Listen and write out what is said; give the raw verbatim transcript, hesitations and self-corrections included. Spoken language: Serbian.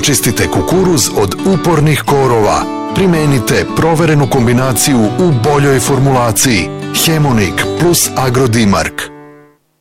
očistite kukuruz od upornih korova. Primenite proverenu kombinaciju u boljoj formulaciji Hemonik plus Agrodimark.